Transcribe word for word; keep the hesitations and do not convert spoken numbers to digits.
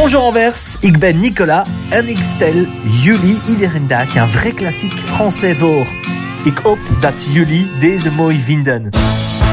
Bonjour Anvers, ik ben Nicolas en ik stel jullie iedere dag een vrai klassiek français voor. Ik hoop dat jullie deze mooi vinden.